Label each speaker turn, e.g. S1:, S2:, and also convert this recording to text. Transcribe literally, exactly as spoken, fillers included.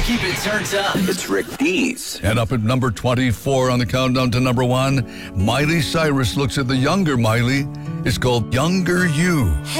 S1: keep it turned up.
S2: It's Rick Dees.
S3: And up at number twenty-four on the countdown to number one, Miley Cyrus looks at the younger Miley. It's called Younger You.